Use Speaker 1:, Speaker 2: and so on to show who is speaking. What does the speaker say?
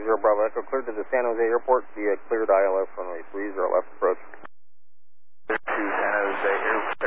Speaker 1: Bravo Echo, cleared to the San Jose Airport via cleared ILS runway 30 left approach.
Speaker 2: To San Jose Airport.